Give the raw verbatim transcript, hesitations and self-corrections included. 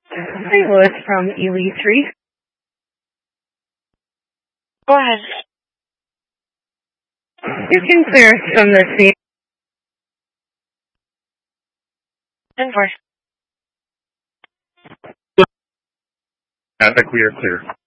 Hi, Lois from Ely three. Go ahead. You can clear us from the scene. ten four. I think we are clear.